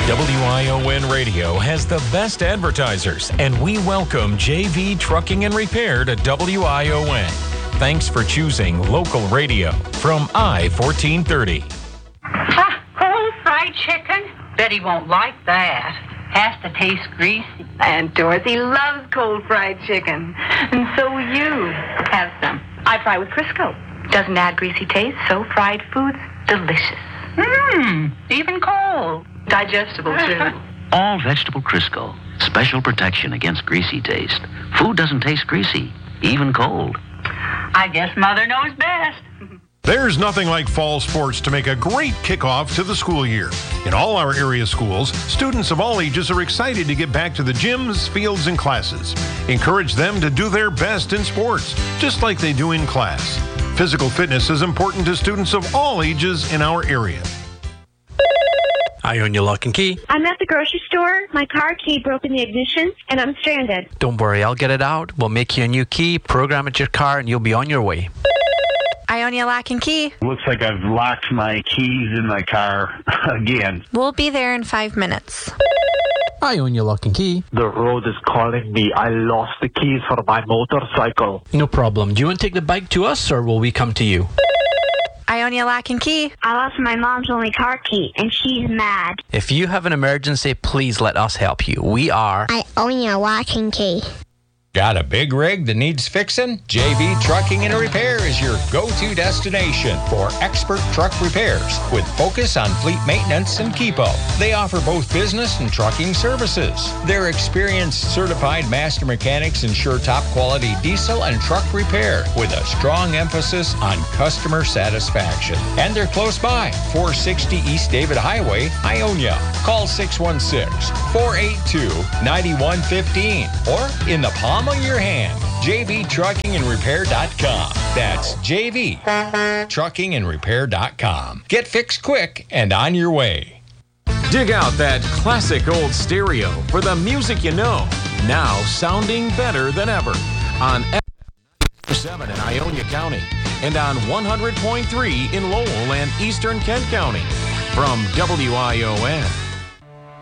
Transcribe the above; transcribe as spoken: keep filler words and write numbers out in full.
W I O N Radio has the best advertisers, and we welcome J V Trucking and Repair to W I O N. Thanks for choosing local radio from I fourteen thirty. Ah, cold fried chicken? Betty won't like that. Has to taste greasy. And Dorothy loves cold fried chicken. And so will you. Have some. I fry with Crisco. Doesn't add greasy taste, so fried food's delicious. Mmm, even cold. Digestible, too. All vegetable Crisco. Special protection against greasy taste. Food doesn't taste greasy, even cold. I guess Mother knows best. There's nothing like fall sports to make a great kickoff to the school year. In all our area schools, students of all ages are excited to get back to the gyms, fields, and classes. Encourage them to do their best in sports, just like they do in class. Physical fitness is important to students of all ages in our area. Ionia Lock and Key. I'm at the grocery store. My car key broke in the ignition, and I'm stranded. Don't worry, I'll get it out. We'll make you a new key, program it to your car, and you'll be on your way. Ionia Lock and Key. Looks like I've locked my keys in my car again. We'll be there in five minutes. Ionia Lock and Key. The road is calling me. I lost the keys for my motorcycle. No problem. Do you want to take the bike to us, or will we come to you? Ionia Lock and Key. I lost my mom's only car key, and she's mad. If you have an emergency, please let us help you. We are Ionia Lock and Key. Got a big rig that needs fixing? J V Trucking and Repair is your go-to destination for expert truck repairs with focus on fleet maintenance and keep-up. They offer both business and trucking services. Their experienced certified master mechanics ensure top-quality diesel and truck repair with a strong emphasis on customer satisfaction. And they're close by, four sixty East David Highway, Ionia. Call six one six, four eight two, nine one one five or in the palm of your hand, j v trucking and repair dot com. That's j v trucking and repair dot com. Get fixed quick and on your way. Dig out that classic old stereo for the music you know, now sounding better than ever on seven in Ionia County and on one hundred point three in Lowell and Eastern Kent County. From W I O N,